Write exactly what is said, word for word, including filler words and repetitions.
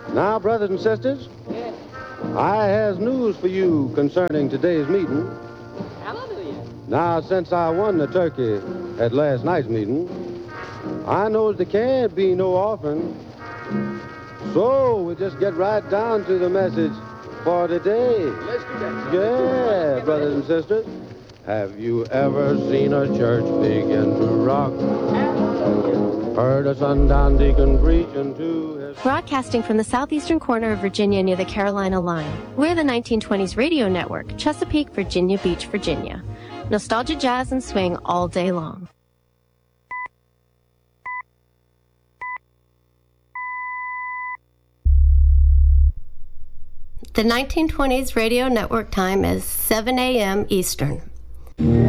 Now, brothers and sisters, Yes. I has news for you concerning today's meeting. Hallelujah. Now, since I won the turkey at last night's meeting, I knows there can't be no offering. So we just get right down to the message for today. Let's do that. Yeah, brothers and sisters. Have you ever seen a church begin to rock? Heard a sundown deacon preaching to his... Broadcasting from the southeastern corner of Virginia near the Carolina line, we're the nineteen twenties Radio Network, Chesapeake, Virginia Beach, Virginia. Nostalgia, jazz, and swing all day long. The nineteen twenties Radio Network time is seven a.m. Eastern.